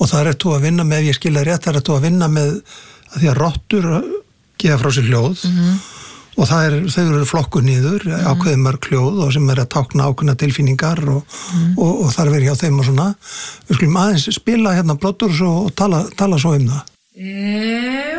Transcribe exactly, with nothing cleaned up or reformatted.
og það er þú að vinna með, ef ég skilja rétt, það er þú að vinna með að því að rottur gefa frá sér hljóð mm-hmm. og það er, þau eru flokkuð niður, mm-hmm. ákveðið mörg hljóð og sem er að tákna ákveðna tilfinningar og, mm-hmm. og, og það er verið hjá þeim og svona. Við skulum aðeins spila hérna Blood Doors og tala, tala svo um það.